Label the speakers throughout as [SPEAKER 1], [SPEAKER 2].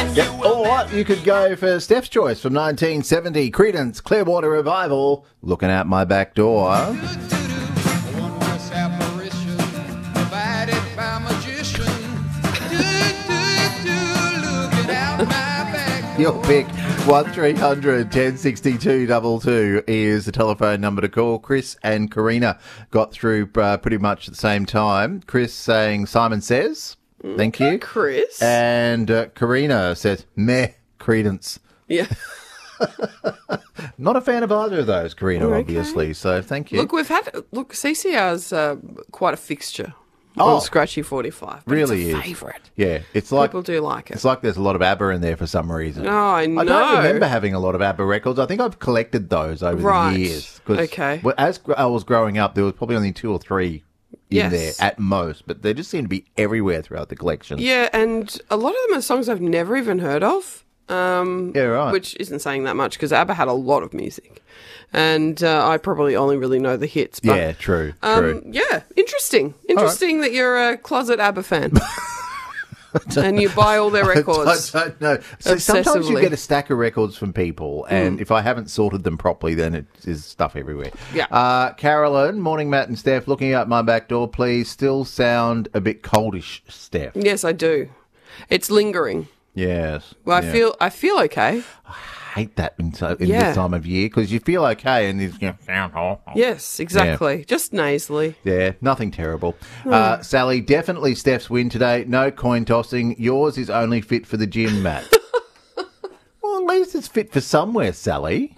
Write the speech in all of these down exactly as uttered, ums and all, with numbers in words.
[SPEAKER 1] Yep. Or you could go for Steph's choice from nineteen seventy, Creedence Clearwater Revival, Looking Out My Back Door. Your pick, one three hundred ten sixty-two two two is the telephone number to call. Chris and Karina got through uh, pretty much at the same time. Chris saying Simon Says, thank you.
[SPEAKER 2] Chris.
[SPEAKER 1] And uh, Karina says, meh, Creedence.
[SPEAKER 2] Yeah.
[SPEAKER 1] Not a fan of either of those, Karina,
[SPEAKER 2] Okay.
[SPEAKER 1] obviously, so thank you.
[SPEAKER 2] Look, we've had, look, C C R's uh, quite a fixture
[SPEAKER 1] Oh.
[SPEAKER 2] on Scratchy forty-five. But
[SPEAKER 1] Really
[SPEAKER 2] it's a
[SPEAKER 1] is.
[SPEAKER 2] favourite.
[SPEAKER 1] Yeah, it's like
[SPEAKER 2] People do like it.
[SPEAKER 1] It's like there's a lot of ABBA in there for some reason.
[SPEAKER 2] Oh, I
[SPEAKER 1] I don't
[SPEAKER 2] know.
[SPEAKER 1] remember having a lot of ABBA records. I think I've collected those over
[SPEAKER 2] Right.
[SPEAKER 1] the years. 'Cause
[SPEAKER 2] Okay.
[SPEAKER 1] well, as gr- I was growing up, there was probably only two or three in
[SPEAKER 2] Yes.
[SPEAKER 1] there at most, but they just seem to be everywhere throughout the collection.
[SPEAKER 2] Yeah, and a lot of them are songs I've never even heard of. Um,
[SPEAKER 1] Yeah, right.
[SPEAKER 2] Which isn't saying that much because ABBA had a lot of music. And uh, I probably only really know the hits. But,
[SPEAKER 1] Yeah, true,
[SPEAKER 2] um,
[SPEAKER 1] true.
[SPEAKER 2] Yeah, interesting. Interesting that you're a closet ABBA fan. And you buy all their records.
[SPEAKER 1] I don't know. So sometimes you
[SPEAKER 2] Obsessively.
[SPEAKER 1] get a stack of records from people, and if I haven't sorted them properly, then it is stuff everywhere.
[SPEAKER 2] Yeah.
[SPEAKER 1] Uh, Carolyn, morning, Matt and Steph. Looking out my back door, please. Still sound a bit coldish, Steph.
[SPEAKER 2] Yes, I do. It's lingering.
[SPEAKER 1] Yes.
[SPEAKER 2] Well, I
[SPEAKER 1] yeah.
[SPEAKER 2] feel I feel okay.
[SPEAKER 1] I hate that in, so, in
[SPEAKER 2] Yeah.
[SPEAKER 1] this time of year because you feel okay and you know, sound awful.
[SPEAKER 2] Yes, exactly. Just nasally.
[SPEAKER 1] Yeah, nothing terrible. Uh, Sally, definitely Steph's win today. No coin tossing. Yours is only fit for the gym, Matt. Well, at least it's fit for somewhere, Sally.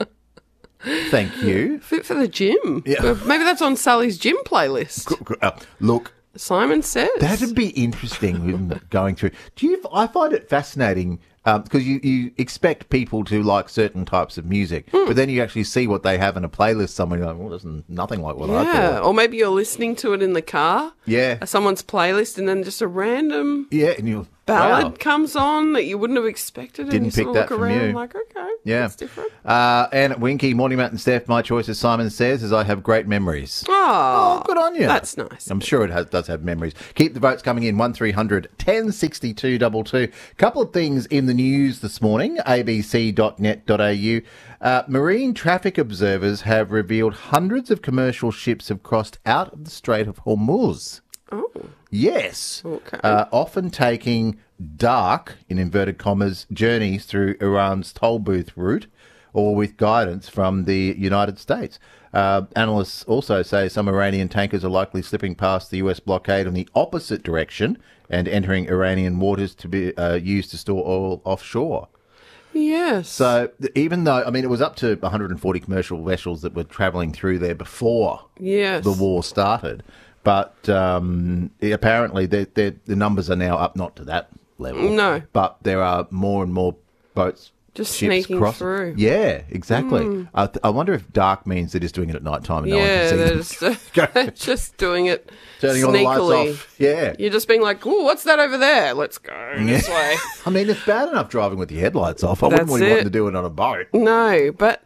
[SPEAKER 1] Thank you.
[SPEAKER 2] Fit for the gym.
[SPEAKER 1] Yeah.
[SPEAKER 2] Well, maybe that's on Sally's gym playlist.
[SPEAKER 1] Uh, look,
[SPEAKER 2] Simon Says.
[SPEAKER 1] that'd be interesting wouldn't it, going through. Do you? I find it fascinating because you, you expect people to like certain types of music,
[SPEAKER 2] Hmm.
[SPEAKER 1] but then you actually see what they have in a playlist somewhere. You're like, well, there's nothing like what I
[SPEAKER 2] Yeah,
[SPEAKER 1] thought.
[SPEAKER 2] or maybe you're listening to it in the car.
[SPEAKER 1] Yeah.
[SPEAKER 2] uh, Someone's playlist, and then just a random
[SPEAKER 1] Yeah, and you
[SPEAKER 2] ballad
[SPEAKER 1] wow.
[SPEAKER 2] comes on that you wouldn't have expected.
[SPEAKER 1] Didn't
[SPEAKER 2] and you
[SPEAKER 1] pick
[SPEAKER 2] sort of
[SPEAKER 1] that
[SPEAKER 2] look
[SPEAKER 1] from
[SPEAKER 2] around
[SPEAKER 1] you.
[SPEAKER 2] like, okay,
[SPEAKER 1] Yeah.
[SPEAKER 2] that's different.
[SPEAKER 1] Uh, and Winky, morning, Matt and Steph. My choice, as Simon Says, is I have great memories.
[SPEAKER 2] Oh,
[SPEAKER 1] Oh, good on you.
[SPEAKER 2] That's nice.
[SPEAKER 1] I'm sure it has, does have memories. Keep the votes coming in, one three hundred ten sixty-two two two. Couple of things in the news this morning, a b c dot net dot a u. Uh, marine traffic observers have revealed hundreds of commercial ships have crossed out of the Strait of Hormuz.
[SPEAKER 2] Oh,
[SPEAKER 1] Yes.
[SPEAKER 2] Okay.
[SPEAKER 1] Uh, often taking dark, in inverted commas, journeys through Iran's toll booth route or with guidance from the United States. Uh, analysts also say some Iranian tankers are likely slipping past the U S blockade in the opposite direction and entering Iranian waters to be uh, used to store oil offshore.
[SPEAKER 2] yes.
[SPEAKER 1] So th- even though, I mean, it was up to one hundred forty commercial vessels that were travelling through there before
[SPEAKER 2] yes.
[SPEAKER 1] the war started. But um, apparently the, the, the numbers are now up not to that level.
[SPEAKER 2] No.
[SPEAKER 1] But there are more and more boats,
[SPEAKER 2] Just
[SPEAKER 1] ships
[SPEAKER 2] sneaking
[SPEAKER 1] crossing.
[SPEAKER 2] through. Hmm.
[SPEAKER 1] Yeah, exactly. I, th- I wonder if dark means they're just doing it at night time and
[SPEAKER 2] Yeah,
[SPEAKER 1] no one
[SPEAKER 2] they're
[SPEAKER 1] can see them.
[SPEAKER 2] just, they're just doing it
[SPEAKER 1] Turning all the lights
[SPEAKER 2] sneakily.
[SPEAKER 1] off. Yeah.
[SPEAKER 2] You're just being like, "Ooh, what's that over there? Let's go this way."
[SPEAKER 1] I mean, it's bad enough driving with your headlights off. I wouldn't
[SPEAKER 2] That's
[SPEAKER 1] really want
[SPEAKER 2] it.
[SPEAKER 1] to do it on a boat.
[SPEAKER 2] No, but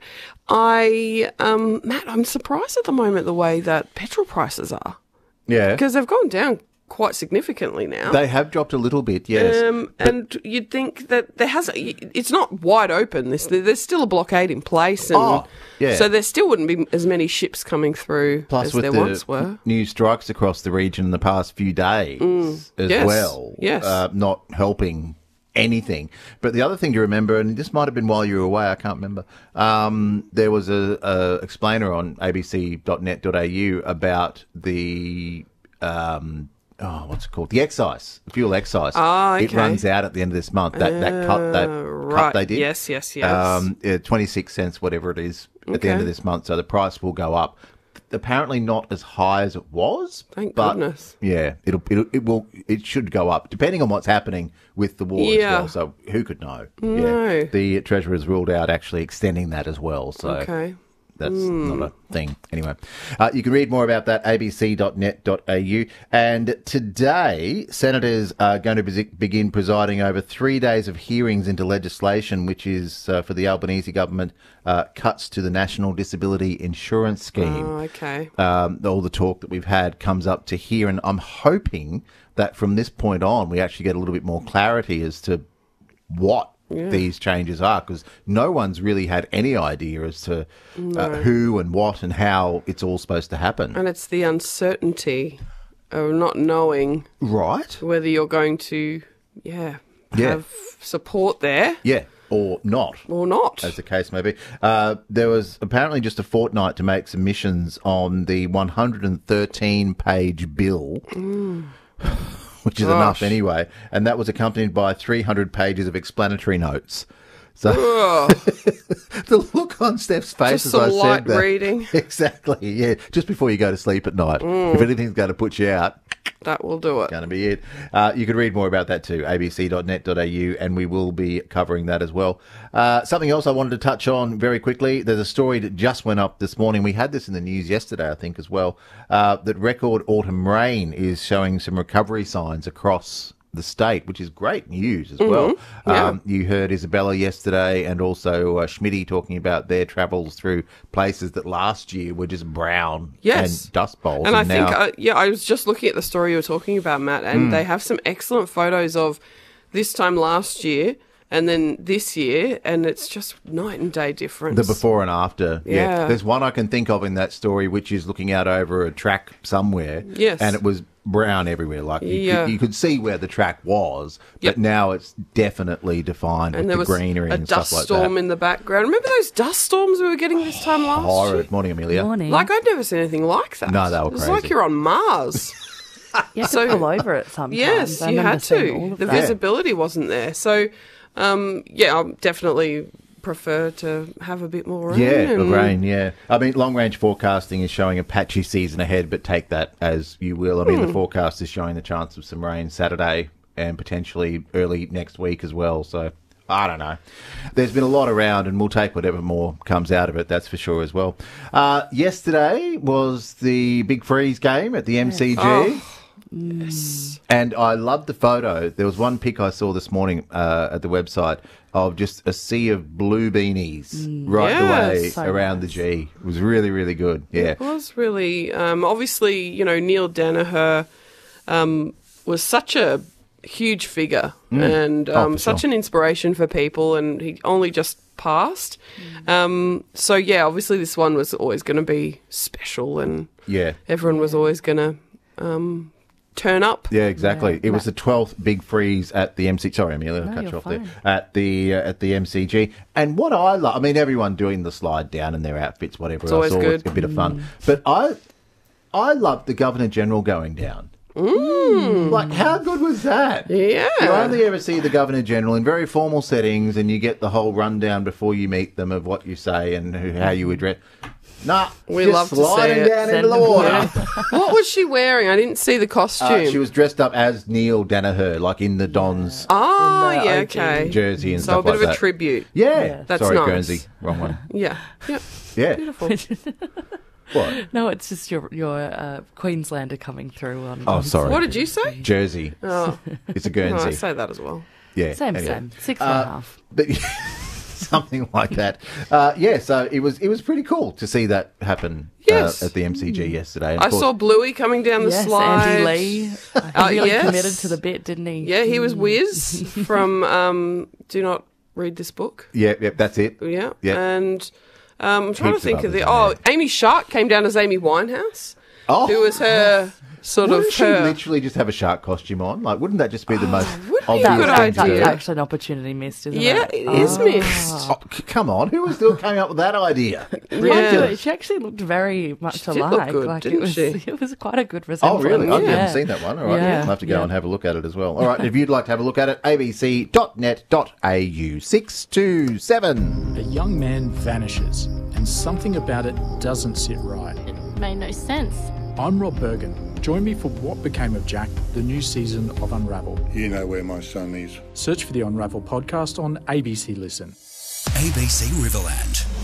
[SPEAKER 2] I, um, Matt, I'm surprised at the moment the way that petrol prices are
[SPEAKER 1] Yeah.
[SPEAKER 2] because they've gone down quite significantly now.
[SPEAKER 1] They have dropped a little bit, yes.
[SPEAKER 2] Um, and you'd think that there has it's not wide open. There's, there's still a blockade in place, and
[SPEAKER 1] Oh, yeah.
[SPEAKER 2] so there still wouldn't be as many ships coming through
[SPEAKER 1] Plus,
[SPEAKER 2] as
[SPEAKER 1] with
[SPEAKER 2] there
[SPEAKER 1] the
[SPEAKER 2] once were.
[SPEAKER 1] new strikes across the region in the past few days as
[SPEAKER 2] Yes,
[SPEAKER 1] well,
[SPEAKER 2] yes.
[SPEAKER 1] uh, not helping anything. But the other thing to remember, and this might have been while you were away, I can't remember, um, there was a, a explainer on a b c dot net dot a u about the... Um, Oh, what's it called? The excise, the fuel excise.
[SPEAKER 2] Ah,
[SPEAKER 1] It
[SPEAKER 2] okay.
[SPEAKER 1] runs out at the end of this month. That that cut, that
[SPEAKER 2] Uh,
[SPEAKER 1] cut
[SPEAKER 2] right.
[SPEAKER 1] they did.
[SPEAKER 2] Yes, yes, yes.
[SPEAKER 1] Um, uh, twenty-six cents, whatever it is, at the end
[SPEAKER 2] Okay.
[SPEAKER 1] of this month. So the price will go up. Apparently not as high as it was.
[SPEAKER 2] Thank
[SPEAKER 1] but
[SPEAKER 2] goodness.
[SPEAKER 1] Yeah, it'll, it'll it will it should go up depending on what's happening with the war as
[SPEAKER 2] Yeah.
[SPEAKER 1] well. So who could know?
[SPEAKER 2] No.
[SPEAKER 1] Yeah, the Treasurer has ruled out actually extending that as well. So
[SPEAKER 2] Okay.
[SPEAKER 1] that's not a thing. Anyway, uh, you can read more about that, a b c dot net dot a u. And today, senators are going to be- begin presiding over three days of hearings into legislation, which is uh, for the Albanese government, uh, cuts to the National Disability Insurance Scheme.
[SPEAKER 2] Oh, okay.
[SPEAKER 1] Um, all the talk that we've had comes up to here, and I'm hoping that from this point on, we actually get a little bit more clarity as to what yeah. these changes are, because no one's really had any idea as to no. uh, who and what and how it's all supposed to happen.
[SPEAKER 2] And it's the uncertainty of not knowing
[SPEAKER 1] right
[SPEAKER 2] whether you're going to, yeah,
[SPEAKER 1] yeah.
[SPEAKER 2] have support there.
[SPEAKER 1] Yeah. Or not.
[SPEAKER 2] Or not.
[SPEAKER 1] As the case may be. Uh, there was apparently just a fortnight to make submissions on the one hundred thirteen page bill, mm. which is Gosh. enough anyway, and that was accompanied by three hundred pages of explanatory notes. So the look on Steph's face
[SPEAKER 2] just
[SPEAKER 1] as I
[SPEAKER 2] light
[SPEAKER 1] said that.
[SPEAKER 2] reading.
[SPEAKER 1] Exactly, yeah. Just before you go to sleep at night. Mm. If anything's going to put you out,
[SPEAKER 2] that will do it.
[SPEAKER 1] Going to be it. Uh, you can read more about that too, a b c dot net dot a u, and we will be covering that as well. Uh, something else I wanted to touch on very quickly. There's a story that just went up this morning. We had this in the news yesterday, I think, as well, uh, that record autumn rain is showing some recovery signs across the state, which is great news as mm-hmm. well.
[SPEAKER 2] Yeah.
[SPEAKER 1] Um, you heard Isabella yesterday and also uh, Schmitty talking about their travels through places that last year were just brown
[SPEAKER 2] yes.
[SPEAKER 1] and dust bowls.
[SPEAKER 2] And,
[SPEAKER 1] and
[SPEAKER 2] I
[SPEAKER 1] now...
[SPEAKER 2] think, uh, yeah, I was just looking at the story you were talking about, Matt, and mm. they have some excellent photos of this time last year and then this year, and it's just night and day difference.
[SPEAKER 1] The before and after, yeah.
[SPEAKER 2] yeah.
[SPEAKER 1] There's one I can think of in that story, which is looking out over a track somewhere.
[SPEAKER 2] Yes.
[SPEAKER 1] And it was brown everywhere. Like you,
[SPEAKER 2] yeah.
[SPEAKER 1] could, you could see where the track was, but
[SPEAKER 2] yep.
[SPEAKER 1] now it's definitely defined
[SPEAKER 2] and
[SPEAKER 1] with
[SPEAKER 2] there
[SPEAKER 1] the
[SPEAKER 2] was
[SPEAKER 1] greenery
[SPEAKER 2] a
[SPEAKER 1] and
[SPEAKER 2] dust
[SPEAKER 1] stuff like
[SPEAKER 2] storm
[SPEAKER 1] that.
[SPEAKER 2] in the background. Remember those dust storms we were getting this time last
[SPEAKER 1] Horrid.
[SPEAKER 2] year?
[SPEAKER 1] Morning, Amelia.
[SPEAKER 3] Morning.
[SPEAKER 2] Like, I'd never seen anything like that.
[SPEAKER 1] No, they were
[SPEAKER 2] It was
[SPEAKER 1] crazy.
[SPEAKER 2] like you're on Mars.
[SPEAKER 3] You had
[SPEAKER 2] So-
[SPEAKER 3] to pull over it sometimes.
[SPEAKER 2] Yes,
[SPEAKER 3] I
[SPEAKER 2] you
[SPEAKER 3] remember
[SPEAKER 2] had
[SPEAKER 3] seeing all
[SPEAKER 2] to.
[SPEAKER 3] of
[SPEAKER 2] The
[SPEAKER 3] that.
[SPEAKER 2] visibility wasn't there. So, um, yeah, I definitely prefer to have a bit more rain.
[SPEAKER 1] Yeah,
[SPEAKER 2] and-
[SPEAKER 1] of rain, yeah. I mean, long-range forecasting is showing a patchy season ahead, but take that as you will. I mean,
[SPEAKER 2] Hmm.
[SPEAKER 1] the forecast is showing the chance of some rain Saturday and potentially early next week as well, so I don't know. There's been a lot around, and we'll take whatever more comes out of it, that's for sure as well. Uh, yesterday was the Big Freeze game at the M C G.
[SPEAKER 2] Oh. Yes.
[SPEAKER 1] And I loved the photo. There was one pic I saw this morning uh, at the website of just a sea of blue beanies right
[SPEAKER 2] Yes.
[SPEAKER 1] the way
[SPEAKER 3] So
[SPEAKER 1] around
[SPEAKER 3] nice.
[SPEAKER 1] the G. It was really, really good. Yeah.
[SPEAKER 2] It was really, um, obviously, you know, Neil Danaher um, was such a huge figure and
[SPEAKER 1] Oh,
[SPEAKER 2] um,
[SPEAKER 1] for
[SPEAKER 2] such
[SPEAKER 1] sure.
[SPEAKER 2] an inspiration for people, and he only just passed. Um, so, yeah, obviously this one was always going to be special, and
[SPEAKER 1] Yeah.
[SPEAKER 2] everyone was always going to um, turn up.
[SPEAKER 1] Yeah, exactly.
[SPEAKER 3] Yeah.
[SPEAKER 1] It was the twelfth Big Freeze at the M C G. Sorry, Amelia, I
[SPEAKER 3] No,
[SPEAKER 1] cut
[SPEAKER 3] you're
[SPEAKER 1] you off
[SPEAKER 3] fine.
[SPEAKER 1] there. At the uh, at the M C G. And what I love, I mean, everyone doing the slide down in their outfits, whatever
[SPEAKER 2] It's
[SPEAKER 1] else,
[SPEAKER 2] always
[SPEAKER 1] always
[SPEAKER 2] good.
[SPEAKER 1] a bit of fun. But I, I loved the Governor General going down.
[SPEAKER 2] Mm.
[SPEAKER 1] Like, how good was that?
[SPEAKER 2] Yeah.
[SPEAKER 1] You only ever see the Governor General in very formal settings, and you get the whole rundown before you meet them of what you say and who, how you address. Nah,
[SPEAKER 2] We
[SPEAKER 1] just
[SPEAKER 2] love to see
[SPEAKER 1] sliding
[SPEAKER 2] it.
[SPEAKER 1] down
[SPEAKER 3] Send
[SPEAKER 1] into the
[SPEAKER 3] them
[SPEAKER 1] water.
[SPEAKER 3] down.
[SPEAKER 2] What was she wearing? I didn't see the costume.
[SPEAKER 1] Uh, she was dressed up as Neil Danaher, like in the Don's
[SPEAKER 2] oh,
[SPEAKER 3] in the
[SPEAKER 2] yeah,
[SPEAKER 3] O G
[SPEAKER 2] okay.
[SPEAKER 1] jersey and
[SPEAKER 2] So
[SPEAKER 1] stuff
[SPEAKER 2] a bit
[SPEAKER 1] like
[SPEAKER 2] of a
[SPEAKER 1] that.
[SPEAKER 2] tribute.
[SPEAKER 1] Yeah,
[SPEAKER 3] Yeah.
[SPEAKER 2] That's
[SPEAKER 1] sorry,
[SPEAKER 2] nice.
[SPEAKER 1] Guernsey, wrong one.
[SPEAKER 2] Yeah. Yep.
[SPEAKER 1] Yeah,
[SPEAKER 2] Beautiful.
[SPEAKER 1] what?
[SPEAKER 3] No, it's just your your uh, Queenslander coming through on.
[SPEAKER 1] Oh,
[SPEAKER 3] on
[SPEAKER 1] sorry.
[SPEAKER 2] What did you say?
[SPEAKER 1] Jersey.
[SPEAKER 2] Oh,
[SPEAKER 1] It's a
[SPEAKER 2] no, I
[SPEAKER 1] Guernsey.
[SPEAKER 2] say that as well.
[SPEAKER 1] Yeah,
[SPEAKER 3] Same,
[SPEAKER 1] anyway.
[SPEAKER 3] same. Six and a
[SPEAKER 1] Uh,
[SPEAKER 3] half.
[SPEAKER 1] But something like that. Uh, yeah, so it was it was pretty cool to see that happen
[SPEAKER 2] Yes.
[SPEAKER 1] uh, at the M C G yesterday. And
[SPEAKER 2] I
[SPEAKER 1] of course-
[SPEAKER 2] saw Bluey coming down the
[SPEAKER 3] Yes,
[SPEAKER 2] slide.
[SPEAKER 3] Andy Lee. Uh, he
[SPEAKER 2] Uh,
[SPEAKER 3] really
[SPEAKER 2] yes.
[SPEAKER 3] committed to the bit, didn't he?
[SPEAKER 2] Yeah, he was Wiz from um, Do Not Read This Book.
[SPEAKER 1] Yeah, yeah, that's it.
[SPEAKER 2] Yeah.
[SPEAKER 1] Yeah.
[SPEAKER 2] And um, I'm trying
[SPEAKER 1] Heaps
[SPEAKER 2] to
[SPEAKER 1] of
[SPEAKER 2] think of
[SPEAKER 1] others
[SPEAKER 2] the.
[SPEAKER 1] in
[SPEAKER 2] Oh,
[SPEAKER 1] there.
[SPEAKER 2] Amy Shark came down as Amy Winehouse,
[SPEAKER 1] Oh,
[SPEAKER 2] who was her sort
[SPEAKER 1] wouldn't
[SPEAKER 2] of
[SPEAKER 1] she
[SPEAKER 2] her.
[SPEAKER 1] literally just have a shark costume on? Like, wouldn't that just be the most
[SPEAKER 2] would be a
[SPEAKER 1] obvious
[SPEAKER 2] good
[SPEAKER 1] thing
[SPEAKER 3] That's,
[SPEAKER 1] to
[SPEAKER 2] idea.
[SPEAKER 1] do?
[SPEAKER 3] that's actually an opportunity missed, isn't
[SPEAKER 2] Yeah,
[SPEAKER 3] it?
[SPEAKER 2] it is
[SPEAKER 3] Oh.
[SPEAKER 2] missed.
[SPEAKER 1] Oh, c- come on, who was still coming up with that idea?
[SPEAKER 3] I
[SPEAKER 2] Yeah.
[SPEAKER 3] do it. She actually looked very much
[SPEAKER 2] She did
[SPEAKER 3] alike.
[SPEAKER 2] look good,
[SPEAKER 3] like
[SPEAKER 2] didn't
[SPEAKER 3] it was,
[SPEAKER 2] she?
[SPEAKER 3] it was quite a good
[SPEAKER 1] Oh,
[SPEAKER 3] resemblance.
[SPEAKER 1] really? I
[SPEAKER 3] Yeah.
[SPEAKER 1] haven't seen that one. All right,
[SPEAKER 3] Yeah.
[SPEAKER 1] I'll have to go
[SPEAKER 3] Yeah.
[SPEAKER 1] and have a look at it as well. All right, if you'd like to have a look at it, a b c dot net dot a u six two seven.
[SPEAKER 4] A young man vanishes, and something about it doesn't sit right.
[SPEAKER 5] It made no sense.
[SPEAKER 4] I'm Rob Bergen. Join me for What Became of Jack, the new season of Unravel.
[SPEAKER 6] You know where my son is.
[SPEAKER 4] Search for the Unravel podcast on A B C Listen.
[SPEAKER 7] A B C Riverland.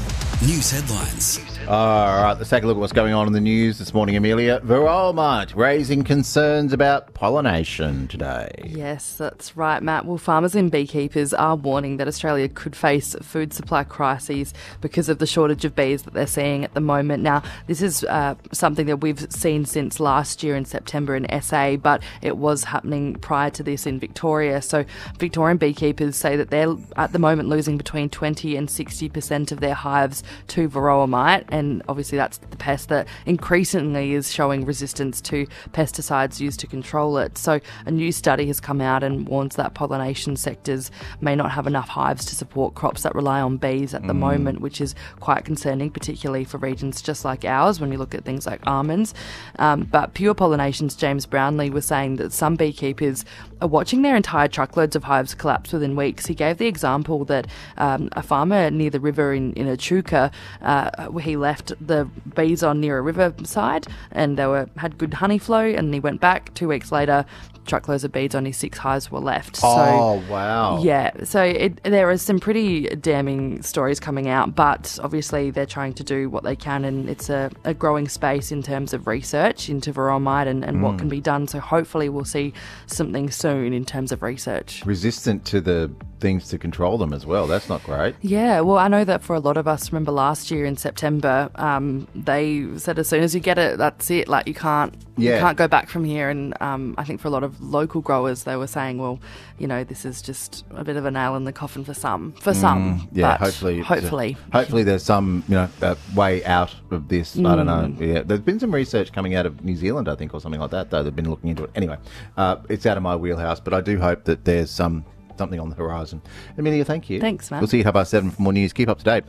[SPEAKER 5] News headlines.
[SPEAKER 1] All right, let's take a look at what's going on in the news this morning, Amelia. Varroa mite raising concerns about pollination today.
[SPEAKER 3] Yes, that's right, Matt. Well, farmers and beekeepers are warning that Australia could face food supply crises because of the shortage of bees that they're seeing at the moment. Now, this is uh, something that we've seen since last year in September in S A, but it was happening prior to this in Victoria. So Victorian beekeepers say that they're at the moment losing between twenty and sixty percent of their hives to Varroa mite. And obviously that's the pest that increasingly is showing resistance to pesticides used to control it. So a new study has come out and warns that pollination sectors may not have enough hives to support crops that rely on bees at the mm. moment, which is quite concerning, particularly for regions just like ours when you look at things like almonds. Um, but Pure Pollination's James Brownlee was saying that some beekeepers are watching their entire truckloads of hives collapse within weeks. He gave the example that um, a farmer near the river in, in Echuca, uh, he left the bees on near a riverside and they were had good honey flow, and he went back two weeks later, truckloads of bees, only six hives were left.
[SPEAKER 1] Oh,
[SPEAKER 3] so,
[SPEAKER 1] wow.
[SPEAKER 3] Yeah, so it, there are some pretty damning stories coming out, but obviously they're trying to do what they can, and it's a, a growing space in terms of research into Varroa mite and, and mm. what can be done. So hopefully we'll see something soon in terms of research.
[SPEAKER 1] Resistant to the things to control them as well. That's not great.
[SPEAKER 3] Yeah, well, I know that for a lot of us, remember last year in September, um, they said as soon as you get it, that's it. Like you can't,
[SPEAKER 1] yeah.
[SPEAKER 3] you can't go back from here. And um, I think for a lot of local growers, they were saying, well, you know, this is just a bit of a nail in the coffin for some. For some,
[SPEAKER 1] mm, yeah.
[SPEAKER 3] But
[SPEAKER 1] hopefully,
[SPEAKER 3] hopefully,
[SPEAKER 1] uh, hopefully, there's some you know uh, way out of this. Mm. I don't know. Yeah, there's been some research coming out of New Zealand, I think, or something like that. Though they've been looking into it. Anyway, uh, it's out of my wheelhouse, but I do hope that there's some. something on the horizon. Amelia, thank you.
[SPEAKER 3] Thanks, man.
[SPEAKER 1] We'll see you half past seven for more news. Keep up to date.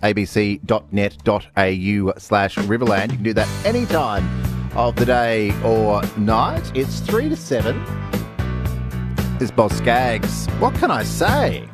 [SPEAKER 1] abc.net.au slash Riverland. You can do that any time of the day or night. It's three to seven. This is Boz Skaggs. What can I say?